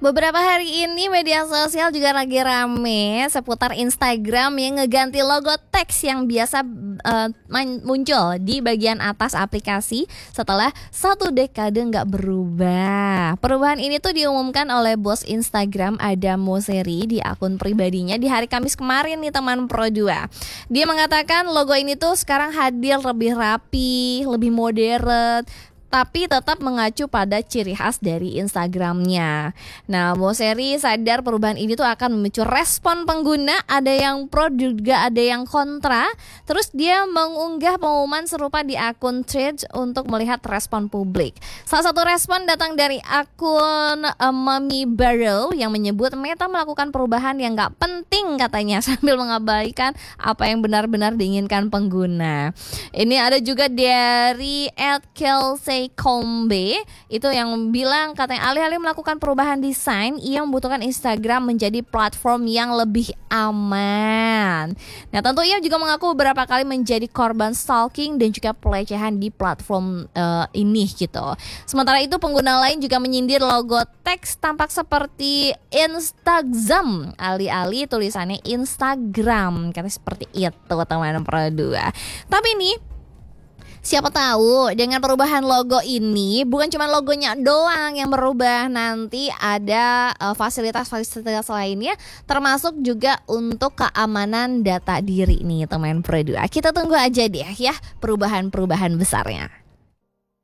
Beberapa hari ini media sosial juga lagi rame seputar Instagram yang ngeganti logo teks yang biasa muncul di bagian atas aplikasi setelah 1 dekade nggak berubah. Perubahan ini tuh diumumkan oleh bos Instagram Adam Mosseri di akun pribadinya di hari Kamis kemarin nih teman Pro2. Dia mengatakan logo ini tuh sekarang hadir lebih rapi, lebih modern, tapi tetap mengacu pada ciri khas dari Instagramnya. Nah, Mosseri sadar perubahan ini tuh akan memicu respon pengguna, ada yang pro juga ada yang kontra. Terus dia mengunggah pengumuman serupa di akun Threads untuk melihat respon publik. Salah satu respon datang dari akun Mami Barrow yang menyebut Meta melakukan perubahan yang gak penting katanya sambil mengabaikan apa yang benar-benar diinginkan pengguna. Ini ada juga dari @Kelsey Kombe itu yang bilang katanya alih-alih melakukan perubahan desain, ia membutuhkan Instagram menjadi platform yang lebih aman. Nah, tentu ia juga mengaku beberapa kali menjadi korban stalking dan juga pelecehan di platform ini gitu. Sementara itu pengguna lain juga menyindir logo teks tampak seperti Instagram alih-alih tulisannya Instagram, katanya seperti itu teman Pro2. Tapi nih, siapa tahu dengan perubahan logo ini bukan cuma logonya doang yang berubah, nanti ada fasilitas-fasilitas lainnya termasuk juga untuk keamanan data diri nih teman Pro2. Kita tunggu aja deh ya perubahan-perubahan besarnya.